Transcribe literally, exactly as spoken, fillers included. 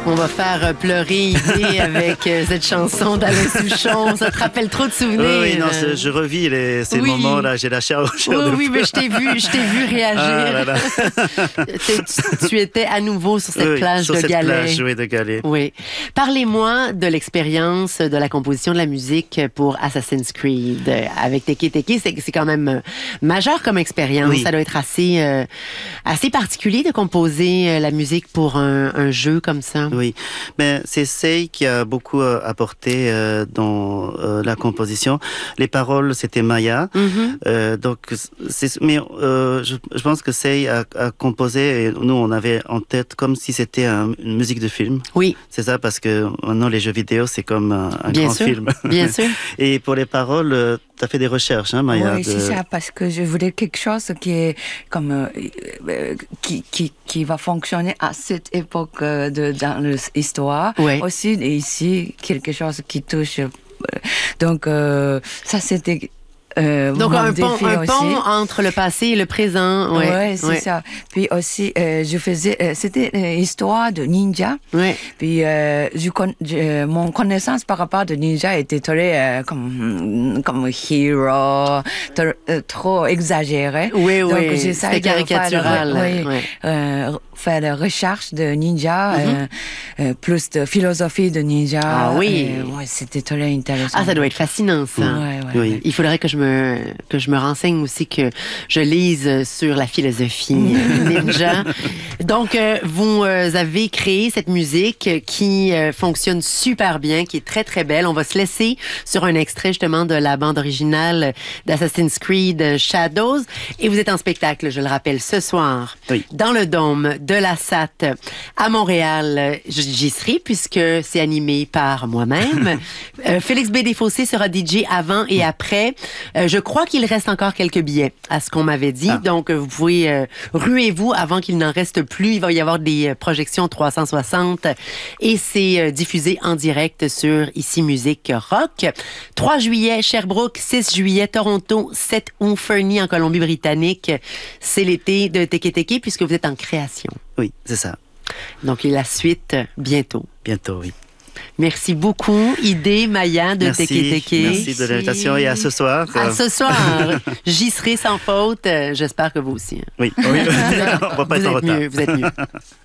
On va faire pleurer Idé avec cette chanson d'Alain Souchon. Ça te rappelle trop de souvenirs. Oui, oui non, je, je revis les, ces oui. moments-là. J'ai la chair au chair Oui, de oui, mais je t'ai vu, je t'ai vu réagir. Ah, là, là. tu, tu étais à nouveau sur cette oui, plage sur de cette Galets. Plage, oui, de Galets. Oui. Parlez-moi de l'expérience de la composition de la musique pour Assassin's Creed avec Teke Teke. C'est, c'est quand même majeur comme expérience. Oui. Ça doit être assez, euh, assez particulier de composer la musique pour un, un jeu comme ça. Oui, mais c'est Sei qui a beaucoup euh, apporté euh, dans euh, la composition. Les paroles, c'était Maya. Mm-hmm. euh, donc, c'est, mais euh, je, je pense que Sei a, a composé, et nous, on avait en tête comme si c'était un, une musique de film. Oui. C'est ça, parce que maintenant, les jeux vidéo, c'est comme un, un Bien grand sûr. film. Bien sûr. Et pour les paroles, euh, tu as fait des recherches, hein, Maya? Oui, de... c'est ça, parce que je voulais quelque chose qui est comme euh, euh, qui, qui, qui va fonctionner à cette époque euh, de, dans l'histoire. Oui. Aussi, et ici, quelque chose qui touche. Euh, donc, euh, ça, c'était. Euh, Donc un pont, un pont entre le passé et le présent. Oui, ouais, ouais, c'est ouais. ça. Puis aussi, euh, je faisais, euh, c'était une histoire de ninja. Ouais. Puis euh, je, je, mon connaissance par rapport de ninja était très euh, comme comme hero, trop, euh, trop exagéré. Oui, donc, oui. C'était caricatural. Faire, oui, ouais. euh, faire la recherche de ninja, mm-hmm. euh, euh, plus de philosophie de ninja. Ah oui. Euh, ouais, c'était très intéressant. Ah, ça doit être fascinant, ça. Ouais, ouais, oui. ouais. Il faudrait que je me que je me renseigne aussi, que je lise sur la philosophie ninja. Donc, euh, vous euh, avez créé cette musique qui euh, fonctionne super bien, qui est très, très belle. On va se laisser sur un extrait, justement, de la bande originale d'Assassin's Creed Shadows. Et vous êtes en spectacle, je le rappelle, ce soir, oui. dans le Dôme de la S A T à Montréal. J'y serai, puisque c'est animé par moi-même. euh, Félix B. Desfossés sera D J avant et après. Euh, je crois qu'il reste encore quelques billets, à ce qu'on m'avait dit. Ah. Donc, vous pouvez euh, ruez-vous avant qu'il n'en reste plus. Il va y avoir des euh, projections trois cent soixante et c'est euh, diffusé en direct sur Ici Musique Rock. trois juillet, Sherbrooke. six juillet, Toronto. sept août, Fernie, en Colombie-Britannique. C'est l'été de Teke Teke, puisque vous êtes en création. Oui, c'est ça. Donc, et la suite, bientôt. Bientôt, oui. Merci beaucoup, Idé, Maya de Merci, Teke Teke. Merci de l'invitation et à ce soir. À ce soir. J'y serai sans faute. J'espère que vous aussi. Oui, oui. On va pas vous être en êtes retard. Mieux, vous êtes mieux.